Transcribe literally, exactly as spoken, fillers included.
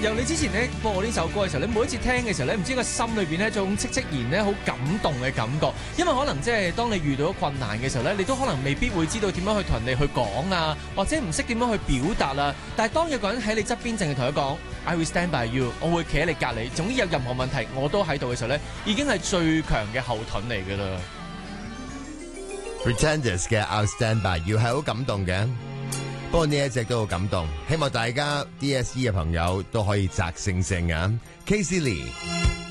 由你之前咧播我呢首歌嘅時候，你每一次聽嘅時候咧，唔知個心裏邊呢一種戚戚然咧好感動嘅感覺，因為可能即係當你遇到困難嘅時候咧，你都可能未必會知道點樣去同人哋去講啊，或者唔識點樣去表達啊。但係當有個人喺你側邊，淨係同佢講 I will stand by you， 我會企喺你隔離，總之有任何問題我都喺度嘅時候咧，已經係最強嘅後盾嚟㗎啦。 Pretenders 嘅 I'll stand by you 係好感動嘅。不過呢一隻都好感動，希望大家 D S E 嘅朋友都可以摘星星啊 ！Casey Lee。